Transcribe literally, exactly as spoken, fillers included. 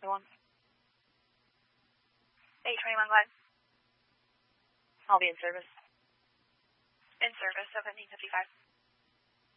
one. eight twenty-one Glen. I'll be in service. In service, seventeen fifty-five.